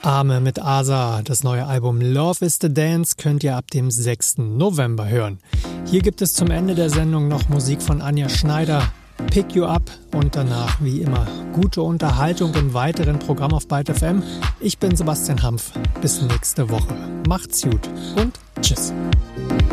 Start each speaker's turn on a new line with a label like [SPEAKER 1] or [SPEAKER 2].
[SPEAKER 1] Arme mit Asa. Das neue Album Love is the Dance könnt ihr ab dem 6. November hören. Hier gibt es zum Ende der Sendung noch Musik von Anja Schneider, Pick You Up und danach wie immer gute Unterhaltung im weiteren Programm auf Byte FM. Ich bin Sebastian Hampf. Bis nächste Woche. Macht's gut und tschüss.